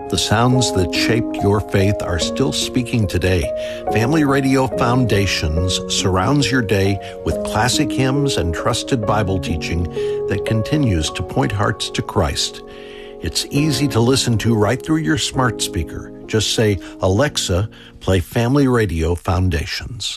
The sounds that shaped your faith are still speaking today. Family Radio Foundations surrounds your day with classic hymns and trusted Bible teaching that continues to point hearts to Christ. It's easy to listen to right through your smart speaker. Just say, "Alexa, play Family Radio Foundations."